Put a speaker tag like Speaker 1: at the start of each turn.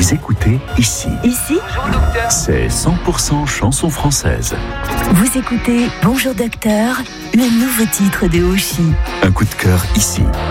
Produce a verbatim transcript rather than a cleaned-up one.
Speaker 1: Vous écoutez Ici.
Speaker 2: Ici,
Speaker 1: C'est cent pour cent chanson française.
Speaker 2: vous écoutez Bonjour Docteur, le nouveau titre de Oshi.
Speaker 1: Un coup de cœur ici.